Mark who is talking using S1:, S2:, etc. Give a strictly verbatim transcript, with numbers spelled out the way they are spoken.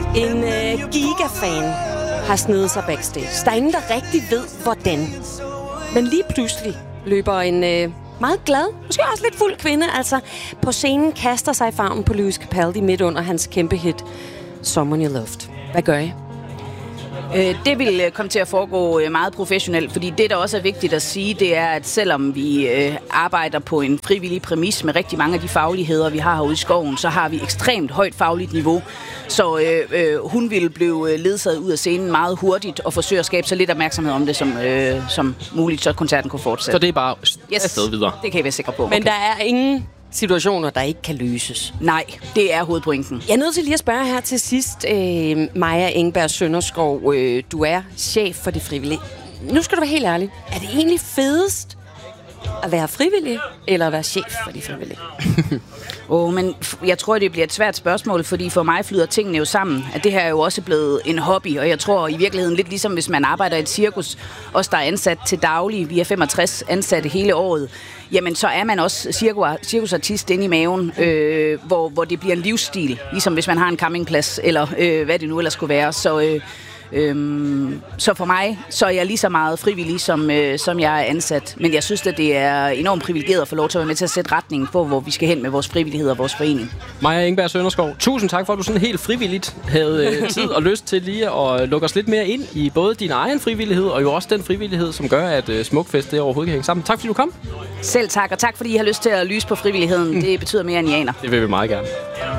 S1: En øh, gigafan har snedet sig backstage. Der er ingen, der rigtig ved, hvordan. Men lige pludselig løber en øh, meget glad, måske også lidt fuld kvinde, altså på scenen kaster sig i favnen på Lewis Capaldi midt under hans kæmpe hit Someone You Loved. Hvad gør I?
S2: Det vil komme til at foregå meget professionelt, fordi det, der også er vigtigt at sige, det er, at selvom vi øh, arbejder på en frivillig præmis med rigtig mange af de fagligheder, vi har herude i skoven, så har vi ekstremt højt fagligt niveau. Så øh, øh, hun vil blive ledsaget ud af scenen meget hurtigt og forsøge at skabe så lidt opmærksomhed om det som, øh, som muligt, så koncerten kunne fortsætte.
S3: Så det er bare
S2: yes,
S3: afsted videre?
S2: Det kan I være sikre på.
S1: Men
S2: okay.
S1: Der er ingen situationer, der ikke kan løses.
S2: Nej, det er hovedpointen.
S1: Jeg er nødt til lige at spørge her til sidst, øh, Maja Engberg Sønderskov, øh, du er chef for det frivillige. Nu skal du være helt ærlig. Er det egentlig fedest at være frivillig, eller at være chef for de frivillige?
S2: Oh, men jeg tror, det bliver et svært spørgsmål, fordi for mig flyder tingene jo sammen. At det her er jo også blevet en hobby, og jeg tror i virkeligheden lidt ligesom hvis man arbejder i et cirkus, også der er ansat til daglig, vi er femogtres ansatte hele året, jamen så er man også cirkusartist inde i maven, øh, hvor, hvor det bliver en livsstil, ligesom hvis man har en campingplads, eller øh, hvad det nu ellers skulle være. Så, øh, Øhm, så for mig, så er jeg lige så meget frivillig, som, øh, som jeg er ansat. Men jeg synes, at det er enormt privilegeret at få lov til at være med til at sætte retningen på, hvor vi skal hen med vores frivillighed og vores forening.
S3: Maja Engberg Sønderskov, tusind tak for, at du sådan helt frivilligt havde øh, tid og lyst til lige at lukke os lidt mere ind i både din egen frivillighed, og jo også den frivillighed, som gør, at øh, Smukfest det overhovedet kan hænge sammen. Tak fordi du kom.
S2: Selv tak, og tak fordi I har lyst til at lyse på frivilligheden. Det betyder mere, end I aner.
S3: Det vil vi meget gerne.